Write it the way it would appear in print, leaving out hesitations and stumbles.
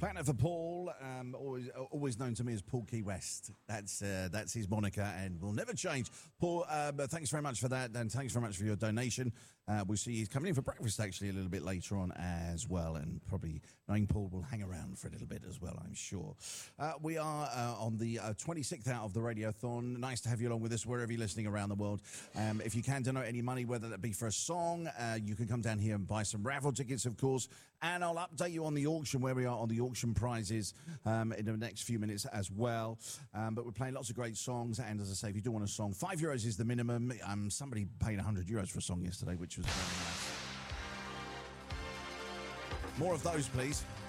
Planet for Paul, always known to me as Paul Key West. That's his moniker and will never change. Paul, but thanks very much for that, and thanks very much for your donation. We'll see he's coming in for breakfast actually a little bit later on as well, and probably knowing Paul will hang around for a little bit as well, I'm sure. We are on the 26th out of the Radiothon. Nice to have you along with us wherever you're listening around the world. If you can donate any money, whether that be for a song, you can come down here and buy some raffle tickets, of course, and I'll update you on the auction, where we are on the auction prizes in the next few minutes as well. But we're playing lots of great songs, and as I say, if you do want a song, €5 is the minimum. Somebody paid €100 for a song yesterday, which was very nice. More of those, please.